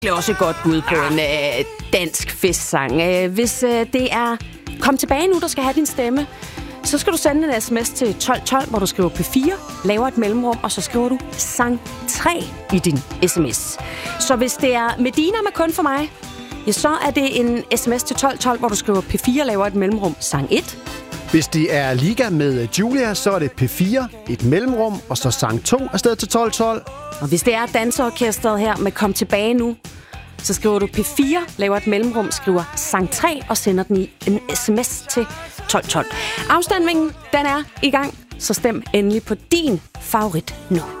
Det er også et godt bud på en dansk festsang. Hvis det er Kom tilbage nu, der skal have din stemme, så skal du sende en sms til 1212, hvor du skriver P4, laver et mellemrum, og så skriver du sang 3 i din sms. Så hvis det er Medina med Kun for mig, ja, så er det en sms til 1212, hvor du skriver P4, laver et mellemrum, sang 1. Hvis det er Liga med Julia, så er det P4, et mellemrum, og så sang 2 afsted til 1212. Og hvis det er danseorkestret her med Kom tilbage nu, så skriver du P4, laver et mellemrum, skriver sang 3 og sender den i en sms til 1212. Afstemningen, den er i gang, så stem endelig på din favorit nu.